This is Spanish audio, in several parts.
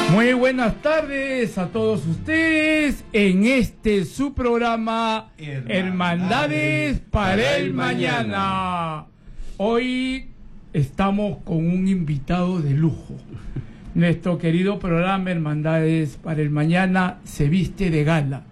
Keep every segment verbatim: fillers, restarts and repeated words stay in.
Muy buenas tardes a todos ustedes en este su programa Hermandades, Hermandades para, para el mañana. mañana. Hoy estamos con un invitado de lujo. Nuestro querido programa Hermandades para el mañana se viste de gala.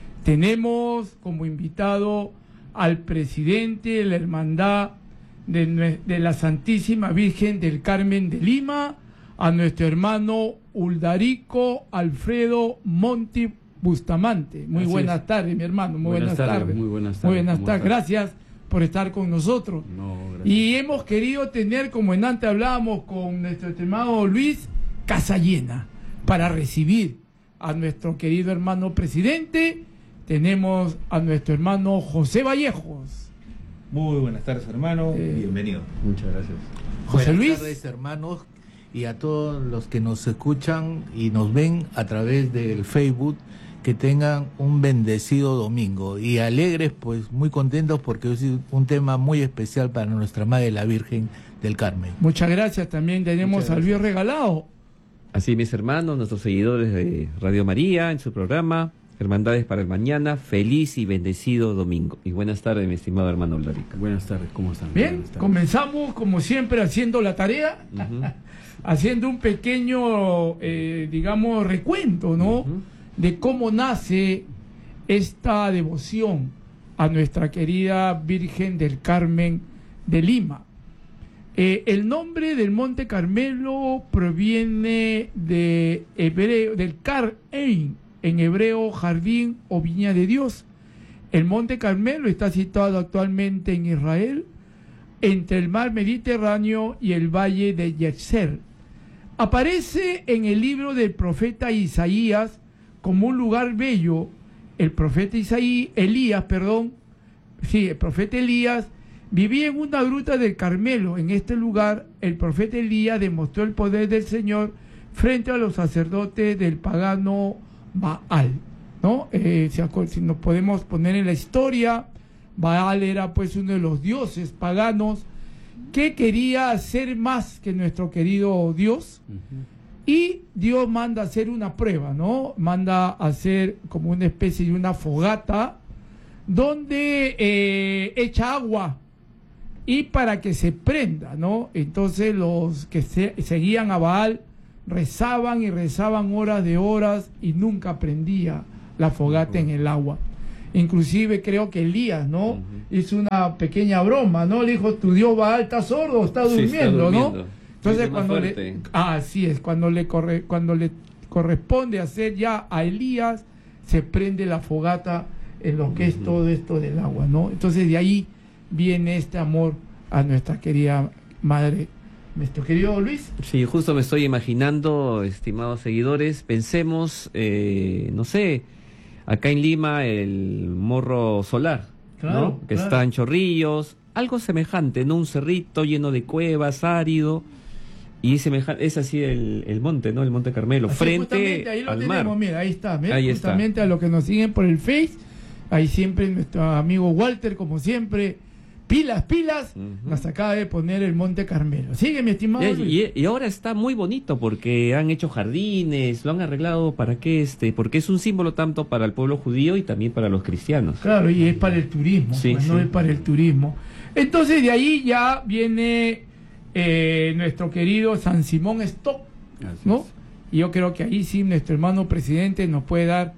Tenemos como invitado al presidente de la Hermandad de, de la Santísima Virgen del Carmen de Lima, a nuestro hermano Uldarico Alfredo Monti Bustamante. Muy Así buenas es. tardes, mi hermano. Muy buenas, buenas tardes. tardes. Muy buenas tardes. Muy buenas tardes. Gracias por estar con nosotros. No, y hemos querido tener, como en antes hablábamos con nuestro estimado Luis, casa llena para recibir a nuestro querido hermano presidente. Tenemos a nuestro hermano José Vallejos. Muy buenas tardes, hermano. Eh, Bienvenido. Muchas gracias. José Luis. Buenas tardes, hermanos, y a todos los que nos escuchan y nos ven a través del Facebook, que tengan un bendecido domingo y alegres, pues muy contentos porque es un tema muy especial para nuestra Madre la Virgen del Carmen. Muchas gracias. También tenemos a Luis Regalado. Así, mis hermanos, nuestros seguidores de Radio María, en su programa Hermandades para el Mañana, feliz y bendecido domingo. Y buenas tardes, mi estimado hermano Uldarico. Buenas tardes, ¿cómo están? Bien, comenzamos como siempre haciendo la tarea, uh-huh. haciendo un pequeño, eh, digamos, recuento, ¿no? Uh-huh. De cómo nace esta devoción a nuestra querida Virgen del Carmen de Lima. Eh, el nombre del Monte Carmelo proviene de hebreo, del Car-Ein, en hebreo jardín o viña de Dios. El Monte Carmelo está situado actualmente en Israel, entre el mar Mediterráneo y el valle de Yezer. Aparece en el libro del profeta Isaías como un lugar bello. El profeta Isaías, Elías, perdón, sí, el profeta Elías vivía en una gruta del Carmelo. En este lugar, el profeta Elías demostró el poder del Señor frente a los sacerdotes del pagano Baal, ¿no? Eh, si nos podemos poner en la historia, Baal era pues uno de los dioses paganos que quería ser más que nuestro querido Dios. Uh-huh. Y Dios manda a hacer una prueba, ¿no? Manda a hacer como una especie de una fogata donde eh, echa agua y para que se prenda, ¿no? Entonces los que se, seguían a Baal rezaban y rezaban horas de horas y nunca prendía la fogata en el agua. Inclusive creo que Elías, ¿no? Uh-huh. hizo una pequeña broma, ¿no? Le dijo, tu Dios Baal está sordo, está durmiendo, sí, está durmiendo. ¿no? Entonces cuando le, ah, así es, cuando le corre, cuando le corresponde hacer ya a Elías, se prende la fogata en lo que uh-huh. es todo esto del agua, ¿no? Entonces de ahí viene este amor a nuestra querida madre. ¿Nuestro querido Luis? Sí, justo me estoy imaginando, estimados seguidores, pensemos, eh, no sé, acá en Lima el Morro Solar, claro, ¿no? Que claro. está en Chorrillos, algo semejante, ¿no? Un cerrito lleno de cuevas, árido, y semejante, es así el, el monte, ¿no? El Monte Carmelo, así frente ahí lo al tenemos, mar. Mira, ahí está, ¿ves? Ahí justamente está. A los que nos siguen por el Face, ahí siempre nuestro amigo Walter, como siempre, pilas, pilas, uh-huh. nos acaba de poner el Monte Carmelo. Sigue, mi estimado y, Luis. Y, y ahora está muy bonito porque han hecho jardines, lo han arreglado para qué, este, porque es un símbolo tanto para el pueblo judío y también para los cristianos. Claro, y es para el turismo, sí, pues, sí. no es para el turismo. Entonces de ahí ya viene eh, nuestro querido San Simón Stock, ¿no? Y yo creo que ahí sí nuestro hermano presidente nos puede dar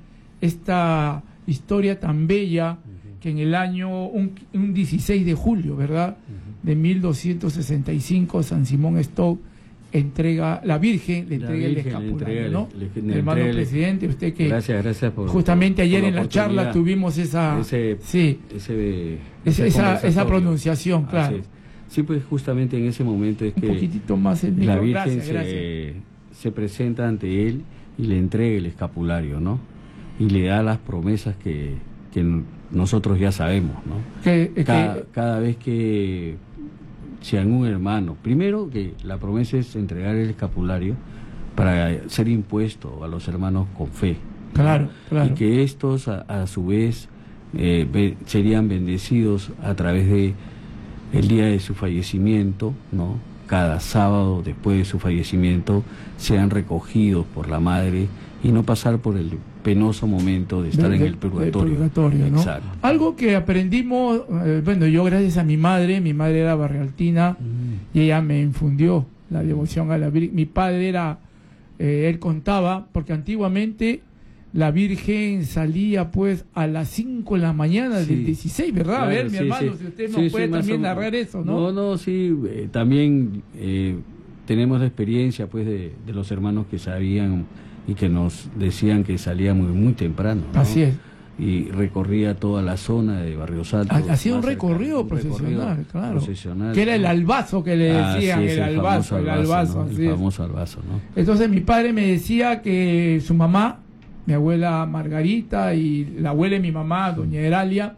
esta historia tan bella, que en el año, un, un dieciséis de julio, ¿verdad?, uh-huh. de mil doscientos sesenta y cinco, San Simón Stock entrega, la Virgen le entrega el escapulario, ¿no? Le, le, hermano le, presidente, usted que... Gracias, gracias por... Justamente por, ayer por en la charla tuvimos esa... Ese, sí, ese, esa, esa, esa pronunciación, claro. Sí, pues justamente en ese momento es un que... Un poquitito más el la Virgen gracias, se, gracias. se presenta ante él y le entrega el escapulario, ¿no? Y le da las promesas que... que nosotros ya sabemos, ¿no? Que, que, cada, cada vez que si algún hermano, primero que la promesa es entregar el escapulario para ser impuesto a los hermanos con fe. Claro, claro. Y que estos a, a su vez eh, be, serían bendecidos a través de el día de su fallecimiento, ¿no? cada sábado después de su fallecimiento sean recogidos por la madre y no pasar por el penoso momento de estar de, en el purgatorio. purgatorio, ¿no? Exacto. Algo que aprendimos, eh, bueno, yo gracias a mi madre, mi madre era barrialtina mm. y ella me infundió la devoción a la Virgen. Mi padre era, eh, él contaba, porque antiguamente la Virgen salía pues a las cinco de la mañana sí. del dieciséis, ¿verdad? Claro, a ver, mi sí, hermano, sí. si usted nos sí, puede sí, también o... narrar eso, ¿no? No, no, sí, eh, también eh, tenemos la experiencia pues de, de los hermanos que sabían y que nos decían que salía muy, muy temprano, ¿no? Así es. Y recorría toda la zona de Barrios Altos. Hacía un recorrido procesional, claro. Procesional, que era el albazo que le decían, ah, sí, el, el albazo, el albazo, ¿no? El famoso albazo, ¿no? Entonces mi padre me decía que su mamá, mi abuela Margarita y la abuela de mi mamá, doña Heralia,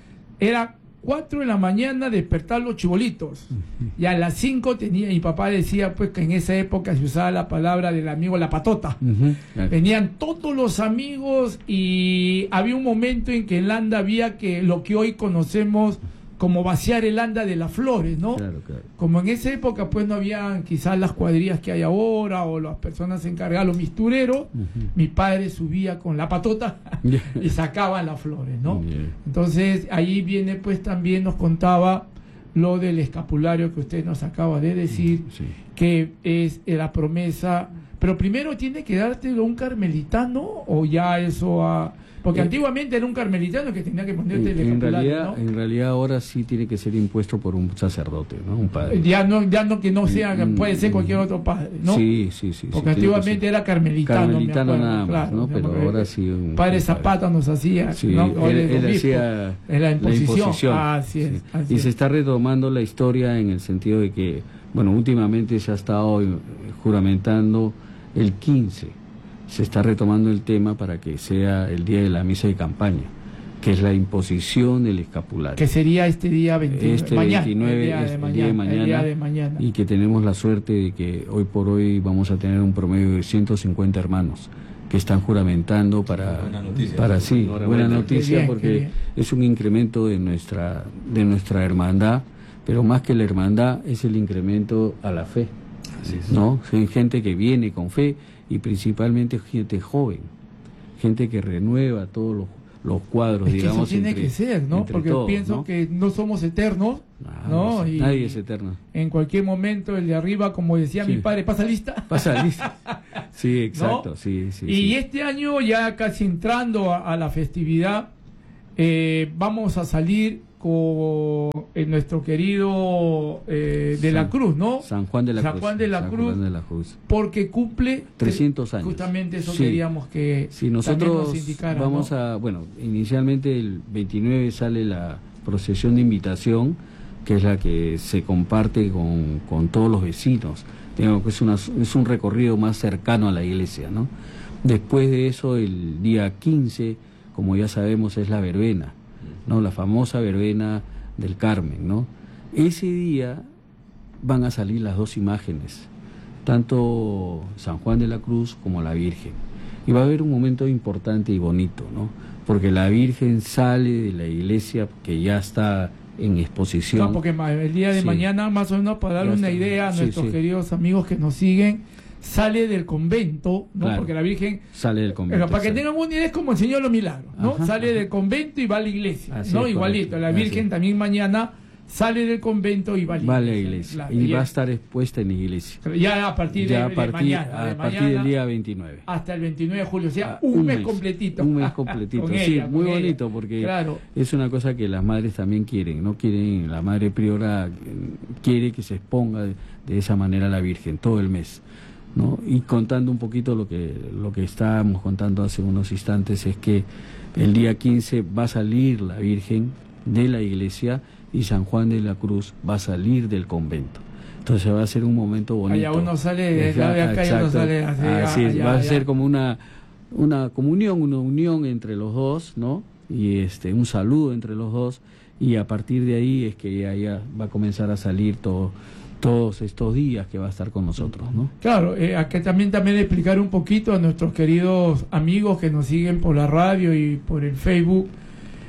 era cuatro de la mañana despertar los chibolitos y a las cinco tenía, mi papá decía pues que en esa época se usaba la palabra del amigo la patota. Uh-huh. Claro. Venían todos los amigos y había un momento en que en Landa había que lo que hoy conocemos como vaciar el anda de las flores, ¿no? Claro, claro. Como en esa época pues no había quizás las cuadrillas que hay ahora o las personas encargadas, los mistureros, uh-huh. mi padre subía con la patota yeah. y sacaban las flores, ¿no? Yeah. Entonces ahí viene pues también nos contaba lo del escapulario que usted nos acaba de decir, sí. que es la promesa, pero primero tiene que dártelo un carmelitano o ya eso ha... Porque eh, antiguamente era un carmelitano que tenía que ponerte el escapulario, en realidad, ¿no? En realidad ahora sí tiene que ser impuesto por un sacerdote, ¿no? Un padre. Ya no, ya no que no sea, mm, puede ser cualquier otro padre, ¿no? Sí, sí, sí. Porque sí, antiguamente era carmelitano. Carmelitano acuerdo, nada más, claro, ¿no? Pero ahora sí. Un, padre un Zapata padre. Nos hacía, sí, ¿no? Él, él hacía la imposición. La imposición. Ah, así es, sí. así y es. se está retomando la historia en el sentido de que, bueno, últimamente se ha estado juramentando el quince. Se está retomando el tema para que sea el día de la misa de campaña, que es la imposición del escapulario. Que sería este día veintinueve, este mañana, veintinueve, el día, es de mañana, el día de mañana, el día de mañana. Y que tenemos la suerte de que hoy por hoy vamos a tener un promedio de ciento cincuenta hermanos que están juramentando para, buena noticia, para sí, buena, buena noticia bien, porque es un incremento de nuestra, de nuestra hermandad, pero más que la hermandad es el incremento a la fe, ¿no? Hay gente que viene con fe y principalmente gente joven, gente que renueva todos los, los cuadros, es que digamos. Eso tiene entre, que ser, ¿no? Porque todos, pienso ¿no? que no somos eternos, ah, ¿no? no sé, y nadie es eterno. En cualquier momento el de arriba, como decía sí. mi padre, pasa lista. Pasa lista. Sí, exacto, ¿no? sí, sí. Y sí. este año, ya casi entrando a, a la festividad, eh, vamos a salir con eh, nuestro querido eh, de San, la Cruz, ¿no? San Juan de la San Cruz. Juan de la, San Cruz, Juan de la Cruz. Porque cumple trescientos años. Justamente eso sí. queríamos que sí, nosotros nos indicara, vamos ¿no? a, bueno, inicialmente el veintinueve sale la procesión de invitación, que es la que se comparte con, con todos los vecinos. Digamos que es, una, es un recorrido más cercano a la iglesia, ¿no? Después de eso, el día quince, como ya sabemos, es la verbena, ¿no? La famosa verbena del Carmen, ¿no? Ese día van a salir las dos imágenes, tanto San Juan de la Cruz como la Virgen. Y va a haber un momento importante y bonito, ¿no? Porque la Virgen sale de la iglesia que ya está en exposición. No, porque el día de sí. mañana, más o menos, para darle una idea a nuestros sí, sí. queridos amigos que nos siguen, sale del convento, ¿no? Claro. Porque la Virgen sale del convento. Para que sale. tengan una idea, es como el Señor de los Milagros, ¿no? Ajá, sale ajá. del convento y va a la iglesia, Así ¿no? Igualito. Correcto. La Virgen Así. también mañana sale del convento y va a la iglesia. Va a la iglesia. Claro. Y, y va a estar expuesta en la iglesia. Ya a partir, ya de, a partir, de mañana. A de partir mañana del día veintinueve. Hasta el veintinueve de julio, o sea, ah, un, un mes, mes completito. Un mes completito, sí, ella, muy ella. bonito, porque claro. es una cosa que las madres también quieren, no quieren, la madre priora quiere que se exponga de, de esa manera a la Virgen todo el mes, ¿no? Y contando un poquito lo que lo que estábamos contando hace unos instantes, es que el día quince va a salir la Virgen de la iglesia y San Juan de la Cruz va a salir del convento. Entonces va a ser un momento bonito. Allá uno sale de acá, de acá y uno sale así. así allá, va allá. a ser como una una comunión, una unión entre los dos, ¿no? Y este un saludo entre los dos, y a partir de ahí es que ya, ya va a comenzar a salir todo todos estos días que va a estar con nosotros, ¿no? Claro, eh, acá también también explicar un poquito a nuestros queridos amigos que nos siguen por la radio y por el Facebook,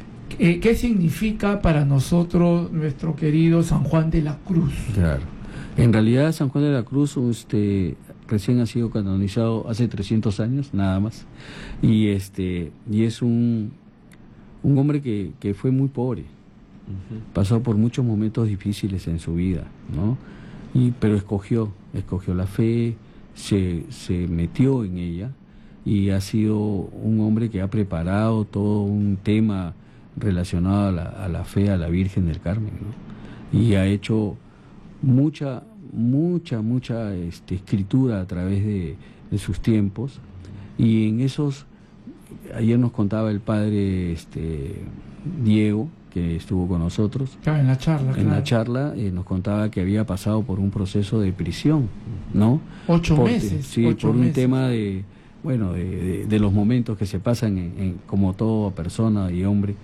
eh, ¿qué significa para nosotros nuestro querido San Juan de la Cruz? Claro. En realidad San Juan de la Cruz este, recién ha sido canonizado hace trescientos años, nada más, y este y es un, un hombre que, que fue muy pobre, uh-huh. pasó por muchos momentos difíciles en su vida, ¿no? Y, pero escogió, escogió la fe, se, se metió en ella, y ha sido un hombre que ha preparado todo un tema relacionado a la, a la fe, a la Virgen del Carmen, ¿no? Y ha hecho mucha, mucha, mucha este, escritura a través de, de sus tiempos, y en esos, ayer nos contaba el padre este, Diego, que estuvo con nosotros, claro, en la charla, en claro. la charla eh, nos contaba que había pasado por un proceso de prisión, ¿no? Ocho por, meses. Sí, ocho por un meses. tema de, bueno, de, de, de los momentos que se pasan en, en, como toda persona y hombre,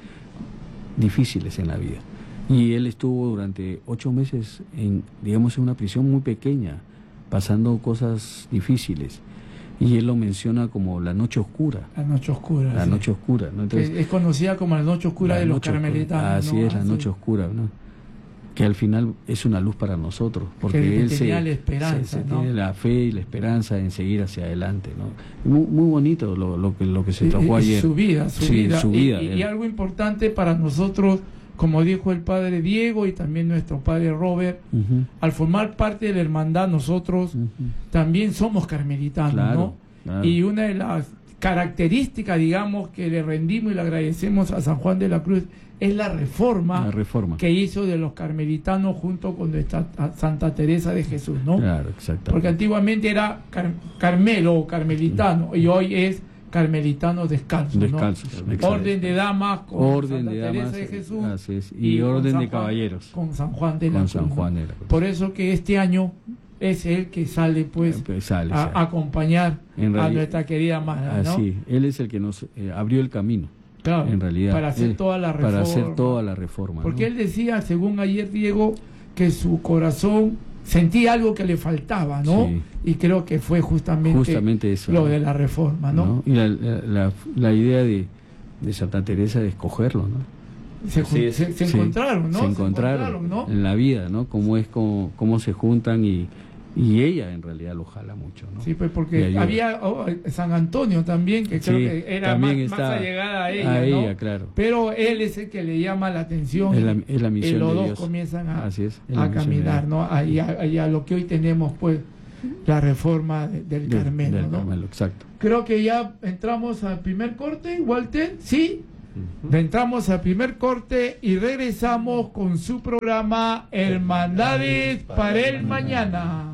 difíciles en la vida. Y él estuvo durante ocho meses en, digamos, en una prisión muy pequeña, pasando cosas difíciles. Y él lo menciona como la noche oscura. La noche oscura. La sí. noche oscura, ¿no? Entonces, es conocida como la noche oscura la de los noche carmelitanos. oscura. Así ¿no? es, la Así. noche oscura, ¿no? Que al final es una luz para nosotros, porque que él tenía se, la esperanza, se, se ¿no? tiene la fe y la esperanza en seguir hacia adelante, ¿no? Muy, muy bonito lo, lo que lo que se Y- tocó y ayer. Su vida, su Sí, vida. su vida, y, y- él. y algo importante para nosotros, como dijo el padre Diego y también nuestro padre Robert, Ujú, al formar parte de la hermandad nosotros ujú. también somos carmelitanos, Claro, ¿no? claro. Y una de las características, digamos, que le rendimos y le agradecemos a San Juan de la Cruz es la reforma, La reforma. que hizo de los carmelitanos junto con nuestra a Santa Teresa de Jesús, ¿no? Claro, exactamente. Porque antiguamente era car- Carmelo o carmelitano y hoy es carmelitano descalzo, ¿no? Descalzos, exacto. Orden de damas con Orden Santa de Teresa damas, de Jesús así es, y con orden San de Juan- caballeros. con San Juan de la Con Cruz, San ¿no? Juan de la Cruz. Por eso que este año es el que sale pues Eh, pues sale, a, sale. a acompañar En a realidad- nuestra querida madre, ¿no? Así, él es el que nos eh, abrió el camino, Claro, en realidad. para hacer eh, toda la reforma. Para hacer toda la reforma. Porque ¿no? él decía, según ayer Diego, que su corazón sentía algo que le faltaba, ¿no? Sí. Y creo que fue justamente, Justamente eso, lo ¿no? de la reforma, ¿no? ¿no? Y la, la, la, la idea de, de Santa Teresa de escogerlo, ¿no? Se, Así jun- es. se, se Sí, encontraron, ¿no? Se encontraron, ¿no? en la vida, ¿no? Cómo es, cómo, cómo se juntan y, y ella en realidad lo jala mucho, ¿no? Sí, pues Y porque ayuda. había oh, San Antonio también, que creo Sí, que era más, también más está allegada a ella, a ¿no? ella, claro. Pero él es el que le llama la atención Es la, y, es la y misión los de dos Dios. comienzan a, Así es, es la a misión de caminar, Dios. ¿no? Ahí a, ahí a lo que hoy tenemos, pues, la reforma de- del Del- Carmelo, del ¿no? Carmelo, exacto. Creo que ya entramos al primer corte, Walter, ¿sí? Ujú. Entramos al primer corte y regresamos con su programa Hermandades para el Mañana.